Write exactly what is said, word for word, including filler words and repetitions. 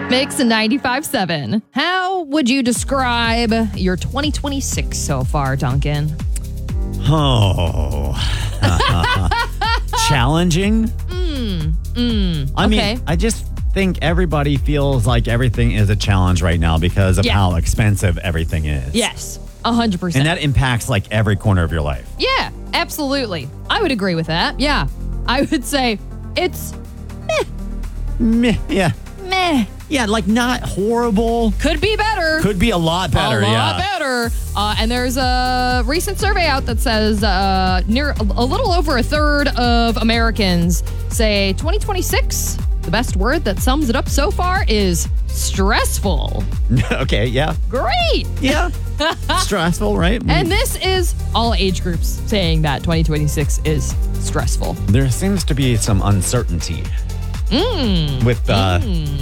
Mix ninety-five seven. How would you describe your twenty twenty-six so far, Duncan? Oh. Challenging? Mm, mm, I okay. mean, I just think everybody feels like everything is a challenge right now because of Yeah. how expensive everything is. Yes, one hundred percent. And that impacts like every corner of your life. Yeah, absolutely. I would agree with that. Yeah. I would say it's Meh. Yeah. meh. Yeah, like not horrible. Could be better. Could be a lot better, a lot yeah. better. Uh, and there's a recent survey out that says uh, near a little over a third of Americans say twenty twenty-six, the best word that sums it up so far is stressful. Okay, yeah. Great. Yeah. Stressful, right? And this is all age groups saying that twenty twenty-six is stressful. There seems to be some uncertainty Mm. with uh, Mm.